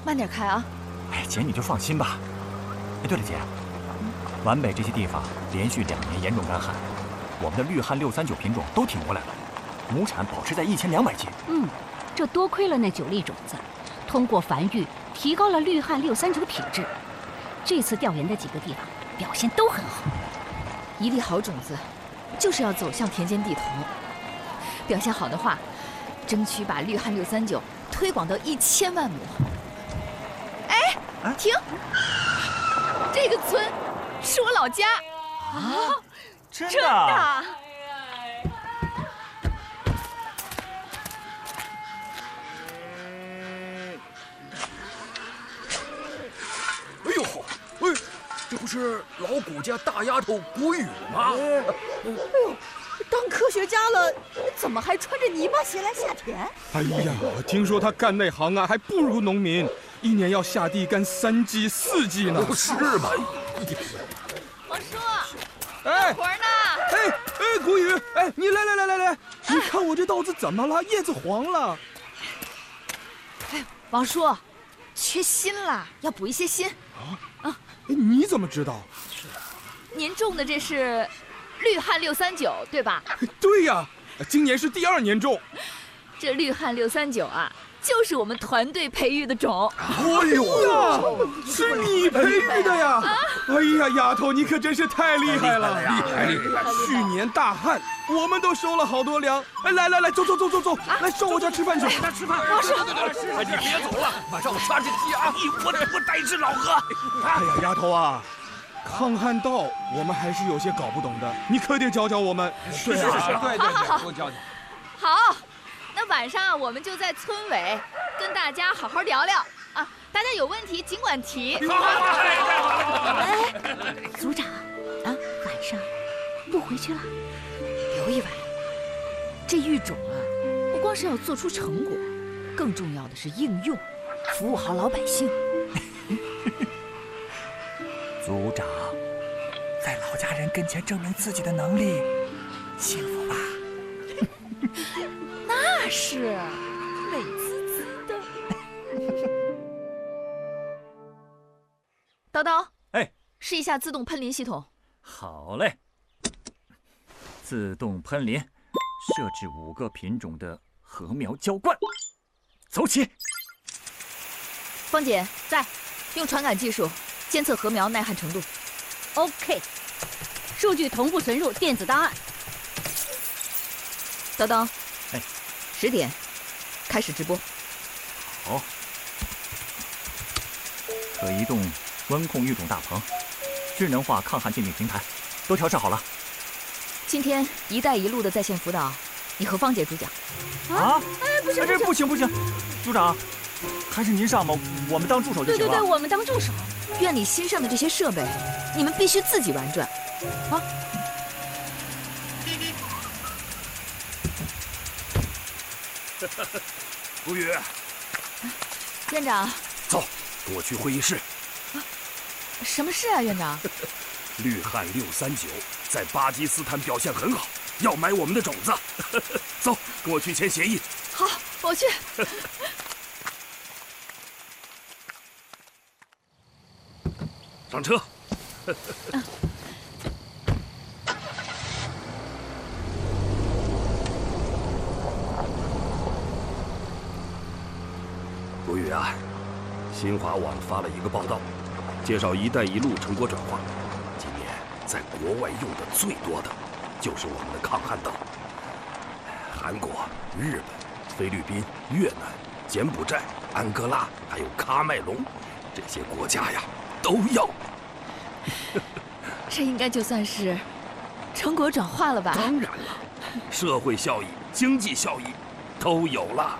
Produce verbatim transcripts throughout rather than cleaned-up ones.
慢点开啊。 哎，姐你就放心吧。哎，对了，姐，皖北这些地方连续两年严重干旱，我们的绿汉六三九品种都挺过来了，亩产保持在一千两百斤。 嗯，这多亏了那九粒种子，通过繁育提高了绿汉六三九品质。这次调研的几个地方表现都很好。 一粒好种子，就是要走向田间地头。表现好的话，争取把绿汉六三九推广到一千万亩。哎，停！这个村是我老家啊！真的？ 真的。 哎呦好，哎，这不是老谷家大丫头谷雨吗？哎呦，当科学家了，怎么还穿着泥巴鞋来下田？ 哎呀，听说他干那行啊，还不如农民，一年要下地干三季四季呢。 是吗？ 王叔， 哎， 活呢？ 哎哎，谷雨，哎，你来来来来来，你看我这稻子怎么了？叶子黄了。 哎，王叔，缺锌了，要补一些锌。 啊啊！你怎么知道？ 您种的这是绿汉六三九，对吧？ 对呀，今年是第二年种。 这绿汉六三九啊，就是我们团队培育的种。 哎呦呀，是你培育的呀！哎呀，丫头，你可真是太厉害了！ 厉害厉害！ 去年大旱，我们都收了好多粮。哎，来来来，走走走走走，来上我家吃饭去。 来吃饭。 王叔， 哎，你别走了，晚上我杀只鸡啊！我我带只老鹅。 哎呀，丫头啊，抗旱稻我们还是有些搞不懂的，你可得教教我们。 是是是，对对对，多教教。 好。那晚上我们就在村委跟大家好好聊聊啊！大家有问题尽管提。 哎，组长，啊，晚上不回去了？ 留一晚。这育种啊，不光是要做出成果，更重要的是应用，服务好老百姓。 组长，在老家人跟前证明自己的能力，幸福吧？ 那是，美滋滋的。叨叨， 哎， 试一下自动喷淋系统。 好嘞。自动喷淋，设置五个品种的禾苗浇灌，走起。 芳姐在，用传感技术监测禾苗耐旱程度。 OK， 数据同步存入电子档案。 叨叨， 哎。 十点，开始直播。 好，可移动温控育种大棚，智能化抗旱鉴定平台，都调试好了。 今天“一带一路”的在线辅导，你和芳姐主讲。 啊？ 哎，不行， 这不行不行，组长，还是您上吧，我们当助手就行了。 对对对，我们当助手。院里新上的这些设备，你们必须自己玩转，啊。 谷雨， 院长， 走，跟我去会议室。 啊，什么事啊，院长？ 绿汉六三九在巴基斯坦表现很好，要买我们的种子。走，跟我去签协议。 好，我去。 上车。谷雨啊，新华网发了一个报道，介绍“一带一路”成果转化。今年在国外用的最多的，就是我们的抗旱稻。韩国、日本、菲律宾、越南、柬埔寨、安哥拉，还有喀麦隆，这些国家呀，都要。 这应该就算是成果转化了吧？ 当然了，社会效益、经济效益都有了。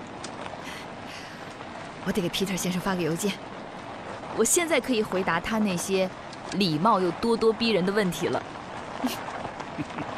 我得给 Peter 先生发个邮件，我现在可以回答他那些礼貌又咄咄逼人的问题了。